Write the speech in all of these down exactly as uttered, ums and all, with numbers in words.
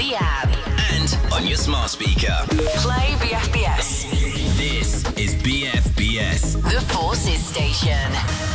the app and on your smart speaker. Play B F B S. This is B F B S, The Forces Station.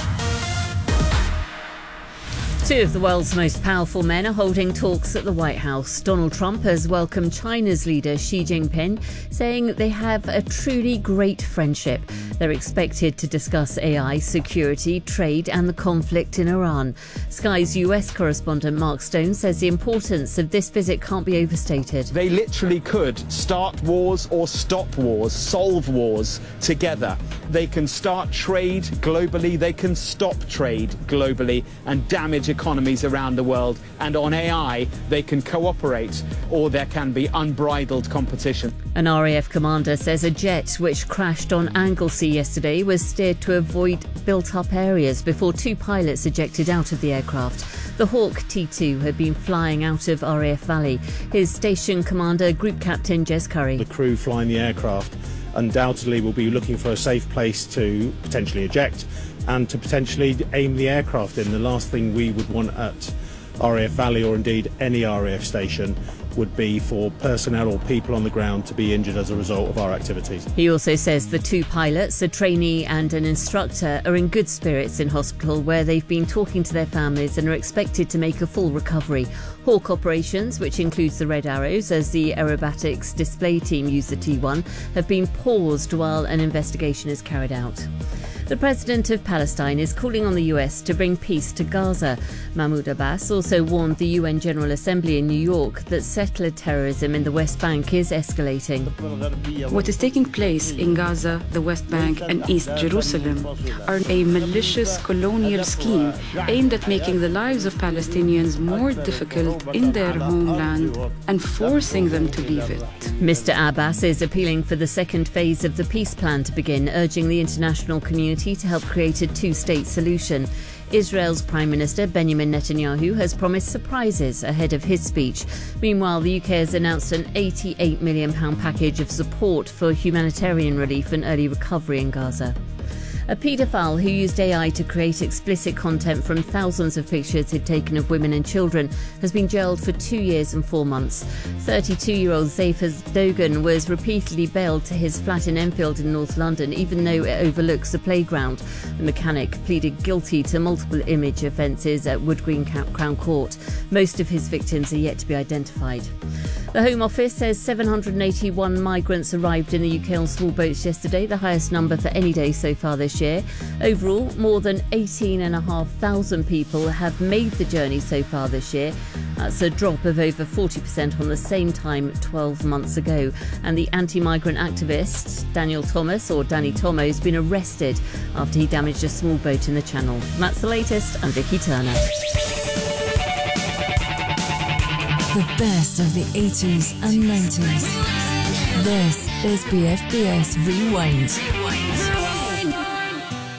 Two of the world's most powerful men are holding talks at the White House. Donald Trump has welcomed China's leader Xi Jinping, saying they have a truly great friendship. They're expected to discuss A I, security, trade and the conflict in Iran. Sky's U S correspondent Mark Stone says the importance of this visit can't be overstated. They literally could start wars or stop wars, solve wars together. They can start trade globally, they can stop trade globally and damage economies around the world. And on A I, they can cooperate or there can be unbridled competition. An R A F commander says a jet which crashed on Anglesey yesterday was steered to avoid built-up areas before two pilots ejected out of the aircraft. The Hawk T two had been flying out of R A F Valley. His station commander, Group Captain Jez Curry. The crew flying the aircraft undoubtedly will be looking for a safe place to potentially eject and to potentially aim the aircraft in. The last thing we would want at R A F Valley, or indeed any R A F station, would be for personnel or people on the ground to be injured as a result of our activities. He also says the two pilots, a trainee and an instructor, are in good spirits in hospital where they've been talking to their families and are expected to make a full recovery. Hawk operations, which includes the Red Arrows as the aerobatics display team use the T one, have been paused while an investigation is carried out. The president of Palestine is calling on the U S to bring peace to Gaza. Mahmoud Abbas also warned the U N General Assembly in New York that settler terrorism in the West Bank is escalating. What is taking place in Gaza, the West Bank and East Jerusalem are a malicious colonial scheme aimed at making the lives of Palestinians more difficult in their homeland and forcing them to leave it. Mister Abbas is appealing for the second phase of the peace plan to begin, urging the international community to help create a two-state solution. Israel's Prime Minister Benjamin Netanyahu has promised surprises ahead of his speech. Meanwhile, the U K has announced an eighty-eight million pounds package of support for humanitarian relief and early recovery in Gaza. A paedophile who used A I to create explicit content from thousands of pictures he'd taken of women and children has been jailed for two years and four months. thirty-two-year-old Zafar Dogan was repeatedly bailed to his flat in Enfield in North London, even though it overlooks the playground. The mechanic pleaded guilty to multiple image offences at Wood Green Crown Court. Most of his victims are yet to be identified. The Home Office says seven hundred eighty-one migrants arrived in the U K on small boats yesterday, the highest number for any day so far this year. Overall, more than eighteen thousand five hundred people have made the journey so far this year. That's a drop of over forty percent on the same time twelve months ago. And the anti-migrant activist Daniel Thomas, or Danny Tomo, has been arrested after he damaged a small boat in the Channel. That's the latest. I'm Vicky Turner. The best of the eighties and nineties. This is B F B S Rewind.